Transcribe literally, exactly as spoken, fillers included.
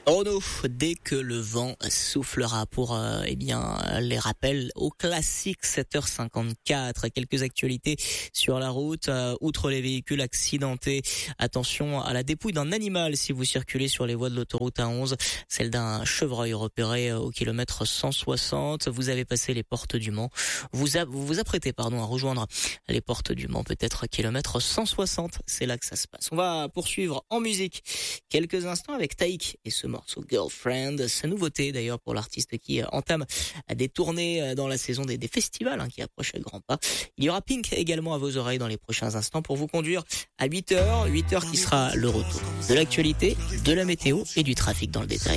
Renault, dès que le vent soufflera pour euh, eh bien les rappels au classique sept heures cinquante-quatre. Quelques actualités sur la route. Euh, outre les véhicules accidentés, attention à la dépouille d'un animal si vous circulez sur les voies de l'autoroute A onze. Celle d'un chevreuil repéré au kilomètre cent soixante. Vous avez passé les portes du Mans. Vous a, vous, vous apprêtez pardon à rejoindre les portes du Mans, peut-être kilomètre cent soixante. C'est là que ça se passe. On va poursuivre en musique quelques instants avec Taïk et ce morceau Girlfriend, sa nouveauté d'ailleurs pour l'artiste qui entame des tournées dans la saison des, des festivals hein, qui approchent à grands pas. Il y aura Pink également à vos oreilles dans les prochains instants pour vous conduire à huit heures, huit heures qui sera le retour de l'actualité, de la météo et du trafic dans le détail.